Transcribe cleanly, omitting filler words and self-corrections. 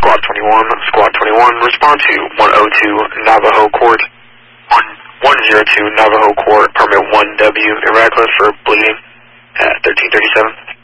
Squad 21. Squad 21, respond to 102 Navajo Court. 102 Navajo Court, permit 1W, irregular for bleeding at 1337.